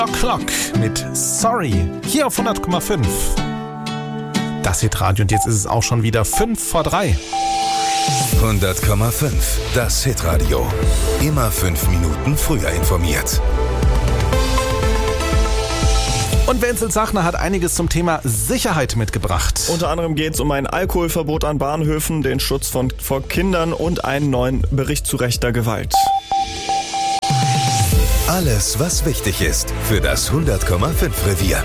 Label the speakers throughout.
Speaker 1: Clock mit Sorry hier auf 100,5. Das Hitradio und jetzt ist es auch schon wieder 2:55.
Speaker 2: 100,5. Das Hitradio. Immer 5 Minuten früher informiert.
Speaker 1: Und Wenzel Sachner hat einiges zum Thema Sicherheit mitgebracht.
Speaker 3: Unter anderem geht es um ein Alkoholverbot an Bahnhöfen, den Schutz vor Kindern und einen neuen Bericht zu rechter Gewalt.
Speaker 2: Alles, was wichtig ist für das 100,5 Revier.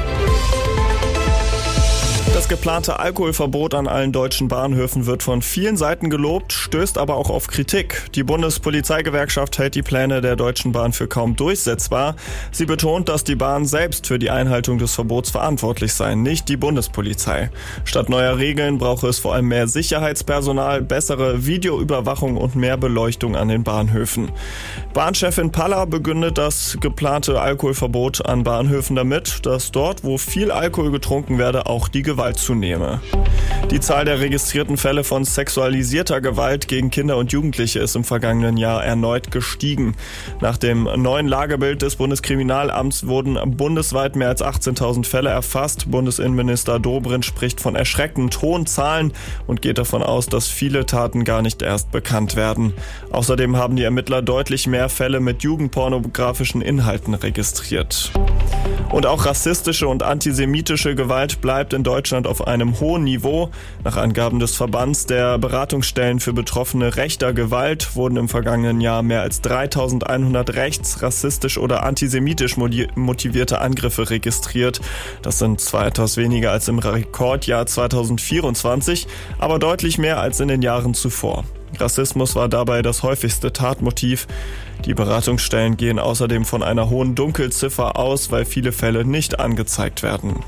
Speaker 3: Das geplante Alkoholverbot an allen deutschen Bahnhöfen wird von vielen Seiten gelobt, stößt aber auch auf Kritik. Die Bundespolizeigewerkschaft hält die Pläne der Deutschen Bahn für kaum durchsetzbar. Sie betont, dass die Bahn selbst für die Einhaltung des Verbots verantwortlich sei, nicht die Bundespolizei. Statt neuer Regeln brauche es vor allem mehr Sicherheitspersonal, bessere Videoüberwachung und mehr Beleuchtung an den Bahnhöfen. Bahnchefin Paller begründet das geplante Alkoholverbot an Bahnhöfen damit, dass dort, wo viel Alkohol getrunken werde, auch die Gewalt zunehme. Die Zahl der registrierten Fälle von sexualisierter Gewalt gegen Kinder und Jugendliche ist im vergangenen Jahr erneut gestiegen. Nach dem neuen Lagebild des Bundeskriminalamts wurden bundesweit mehr als 18.000 Fälle erfasst. Bundesinnenminister Dobrindt spricht von erschreckend hohen Zahlen und geht davon aus, dass viele Taten gar nicht erst bekannt werden. Außerdem haben die Ermittler deutlich mehr Fälle mit jugendpornografischen Inhalten registriert. Und auch rassistische und antisemitische Gewalt bleibt in Deutschland auf einem hohen Niveau. Nach Angaben des Verbands der Beratungsstellen für Betroffene rechter Gewalt wurden im vergangenen Jahr mehr als 3.100 rechts-, rassistisch oder antisemitisch motivierte Angriffe registriert. Das sind zwar etwas weniger als im Rekordjahr 2024, aber deutlich mehr als in den Jahren zuvor. Rassismus war dabei das häufigste Tatmotiv. Die Beratungsstellen gehen außerdem von einer hohen Dunkelziffer aus, weil viele Fälle nicht angezeigt werden.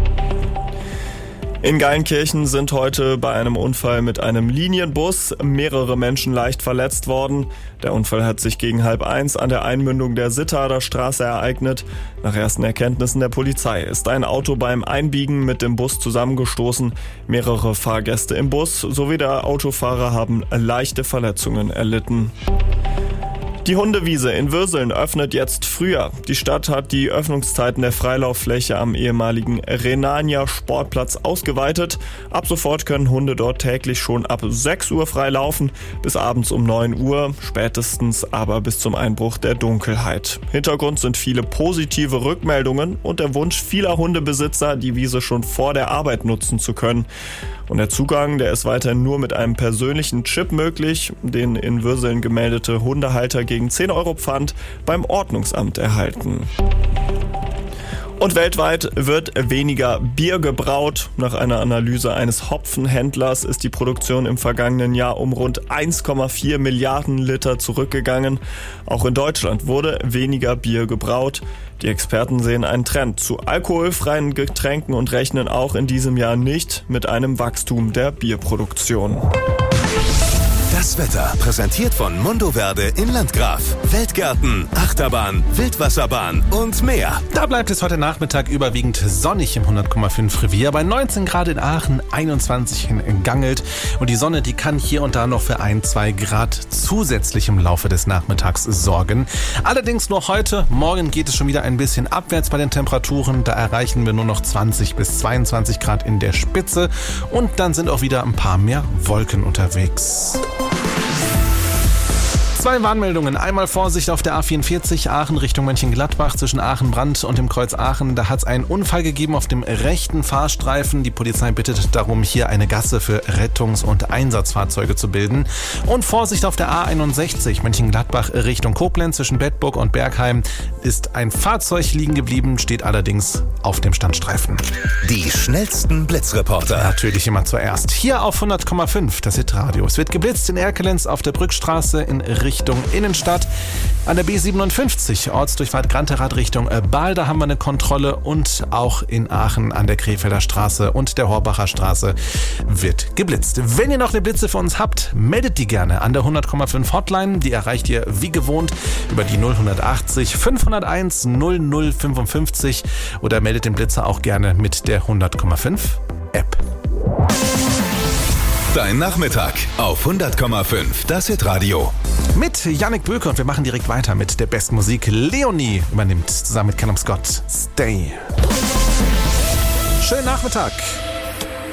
Speaker 3: In Geilenkirchen sind heute bei einem Unfall mit einem Linienbus mehrere Menschen leicht verletzt worden. Der Unfall hat sich gegen 12:30 an der Einmündung der Sittader Straße ereignet. Nach ersten Erkenntnissen der Polizei ist ein Auto beim Einbiegen mit dem Bus zusammengestoßen. Mehrere Fahrgäste im Bus sowie der Autofahrer haben leichte Verletzungen erlitten. Die Hundewiese in Würseln öffnet jetzt früher. Die Stadt hat die Öffnungszeiten der Freilauffläche am ehemaligen Rhenania Sportplatz ausgeweitet. Ab sofort können Hunde dort täglich schon ab 6 Uhr frei laufen, bis abends um 9 Uhr, spätestens aber bis zum Einbruch der Dunkelheit. Hintergrund sind viele positive Rückmeldungen und der Wunsch vieler Hundebesitzer, die Wiese schon vor der Arbeit nutzen zu können. Und der Zugang, der ist weiterhin nur mit einem persönlichen Chip möglich, den in Würseln gemeldete Hundehalter gegen 10 € Pfand beim Ordnungsamt erhalten. Und weltweit wird weniger Bier gebraut. Nach einer Analyse eines Hopfenhändlers ist die Produktion im vergangenen Jahr um rund 1,4 Milliarden Liter zurückgegangen. Auch in Deutschland wurde weniger Bier gebraut. Die Experten sehen einen Trend zu alkoholfreien Getränken und rechnen auch in diesem Jahr nicht mit einem Wachstum der Bierproduktion.
Speaker 2: Das Wetter präsentiert von Mondoverde in Landgraf. Weltgärten, Achterbahn, Wildwasserbahn und mehr.
Speaker 1: Da bleibt es heute Nachmittag überwiegend sonnig im 100,5 Revier. Bei 19 Grad in Aachen, 21 in Gangelt. Und die Sonne, die kann hier und da noch für 1-2 Grad zusätzlich im Laufe des Nachmittags sorgen. Allerdings nur heute. Morgen geht es schon wieder ein bisschen abwärts bei den Temperaturen. Da erreichen wir nur noch 20 bis 22 Grad in der Spitze. Und dann sind auch wieder ein paar mehr Wolken unterwegs. 2 Warnmeldungen. Einmal Vorsicht auf der A44 Aachen Richtung Mönchengladbach zwischen Aachen-Brand und dem Kreuz Aachen. Da hat es einen Unfall gegeben auf dem rechten Fahrstreifen. Die Polizei bittet darum, hier eine Gasse für Rettungs- und Einsatzfahrzeuge zu bilden. Und Vorsicht auf der A61 Mönchengladbach Richtung Koblenz zwischen Bedburg und Bergheim ist ein Fahrzeug liegen geblieben, steht allerdings auf dem Standstreifen.
Speaker 2: Die schnellsten Blitzreporter.
Speaker 1: Natürlich immer zuerst. Hier auf 100,5 das Hitradio. Es wird geblitzt in Erkelenz auf der Brückstraße in Richtung Innenstadt. An der B57 Ortsdurchfahrt Granterath Richtung Baal, da haben wir eine Kontrolle und auch in Aachen an der Krefelder Straße und der Horbacher Straße wird geblitzt. Wenn ihr noch eine Blitze für uns habt, meldet die gerne an der 100,5 Hotline. Die erreicht ihr wie gewohnt über die 0180 501 0055 oder meldet den Blitzer auch gerne mit der 100,5 App.
Speaker 2: Dein Nachmittag auf 100,5. Das Hitradio.
Speaker 1: Mit Yannick Böke und wir machen direkt weiter mit der besten Musik. Leonie übernimmt zusammen mit Callum Scott Stay. Schönen Nachmittag.